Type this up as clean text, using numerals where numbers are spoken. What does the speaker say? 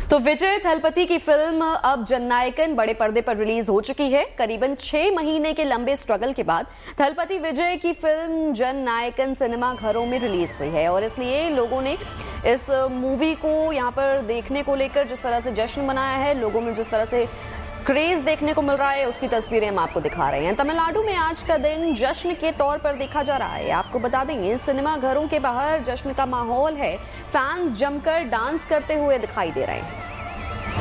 तो विजय थलपति की फिल्म अब जननायकन बड़े पर्दे पर रिलीज हो चुकी है। करीबन 6 महीने के लंबे स्ट्रगल के बाद थलपति विजय की फिल्म जननायकन सिनेमा घरों में रिलीज हुई है और इसलिए लोगों ने इस मूवी को यहां पर देखने को लेकर जिस तरह से जश्न मनाया है, लोगों में जिस तरह से क्रेज देखने को मिल रहा है, उसकी तस्वीरें हम आपको दिखा रहे हैं। तमिलनाडु में आज का दिन जश्न के तौर पर देखा जा रहा है। आपको बता देंगे सिनेमा घरों के बाहर जश्न का माहौल है, फैंस जमकर डांस करते हुए दिखाई दे रहे हैं।